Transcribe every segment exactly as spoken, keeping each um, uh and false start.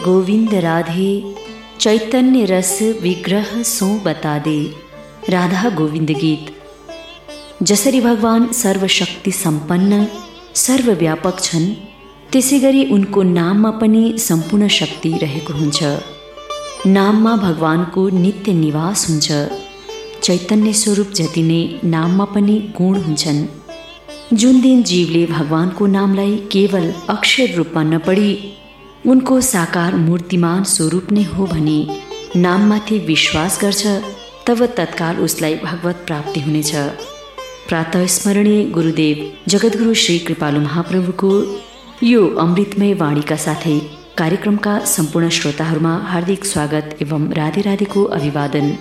गोविंद राधे, चैतन्य रस विग्रह सो बता दे। राधा गोविंद गीत। जसरी भगवान सर्वशक्ति सम्पन्न सर्वव्यापक छन्, त्यसैगरी उनको नाममा पनि सम्पूर्ण शक्ति रहेको हुन्छ। नाममा भगवानको नित्य निवास हुन्छ। चैतन्य स्वरूप जति नै नाममा पनि गुण हुन्छन्। जुन दिन जीवले भगवानको नामलाई केवल अक्षर रूपमा नपढी उनको साकार मूर्तिमान स्वरूप नै हो भनी नाममाथि विश्वास गर्छ, तब तत्काल उसलाई भगवत प्राप्ति हुनेछ। प्रातः स्मरणीय गुरुदेव जगद्गुरु श्री कृपालु महाप्रभुको यो अमृतमय वाणीका साथै कार्यक्रमका सम्पूर्ण श्रोताहरूमा हार्दिक स्वागत एवं राधे राधेको अभिवादन।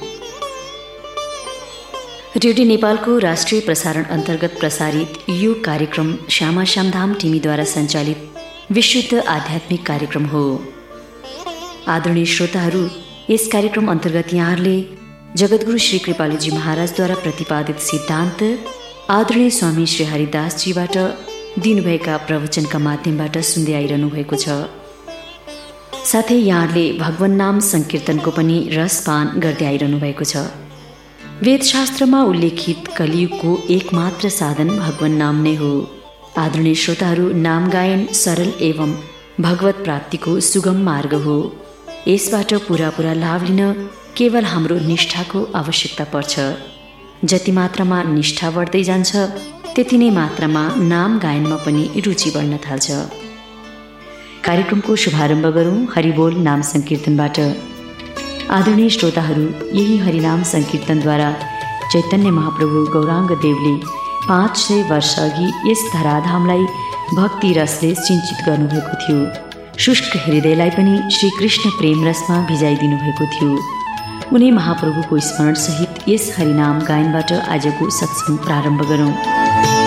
रेडियो नेपालको राष्ट्रिय प्रसारण अन्तर्गत प्रसारित यो कार्यक्रम श्यामा श्यामधाम टिमीद्वारा सञ्चालित विशुद्ध आध्यात्मिक कार्यक्रम हो। आदरणीय श्रोताहरू, यस कार्यक्रम अन्तर्गत यहाँहरूले जगद्गुरु श्री कृपालुजी महाराजद्वारा प्रतिपादित सिद्धान्त आदरणीय स्वामी श्री हरिदासजीबाट दिनुभएका प्रवचनका माध्यमबाट सुन्दै आइरहनु भएको छ। साथै यहाँहरूले भगवान नाम संकीर्तनको पनि रसपान गर्दै आइरहनु भएको छ। वेदशास्त्रमा उल्लेखित कलियुगको एकमात्र साधन भगवान नाम नै हो। आदरणीय श्रोताहरू, नाम गायन सरल एवं भगवत प्राप्तिको सुगम मार्ग हो। यसबाट पुरा पुरा लाभ लिन केवल हाम्रो निष्ठाको आवश्यकता पर्छ। जति मात्रामा निष्ठा बढ्दै जान्छ, त्यति नै मात्रामा नाम गायनमा पनि रुचि बढ्न थाल्छ। कार्यक्रमको शुभारम्भ गरौँ हरिबोल नाम संकीर्तनबाट। आदरणीय श्रोताहरू, यही हरिनाम संकीर्तनद्वारा चैतन्य महाप्रभु गौराङ्ग देवले पाँच सय वर्ष अघि यस धराधामलाई भक्ति रसले सिञ्चित गर्नुभएको थियो। शुष्क हृदयलाई पनि श्रीकृष्ण प्रेम रसमा भिजाइदिनु भएको थियो। उनी महाप्रभुको स्मरणसहित यस हरिनाम गायनबाट आजको सत्सङ्ग प्रारम्भ गरौँ।